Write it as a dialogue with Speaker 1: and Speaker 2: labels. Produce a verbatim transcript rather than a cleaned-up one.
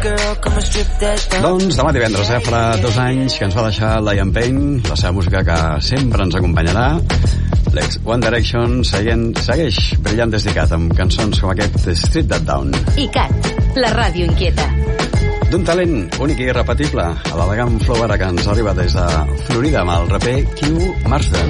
Speaker 1: Doncs demà divendres, eh, farà dos anys que ens va deixar Liam Payne, la seva música que sempre ens acompanyarà. L'ex One Direction seguint, segueix brillant des d'Icat amb cançons com aquest Street That Down.
Speaker 2: Icat, la ràdio inquieta.
Speaker 1: D'un talent únic i irrepetible, a l'elegant flow ara que ens arriba des de Florida amb el raper Q Marsden.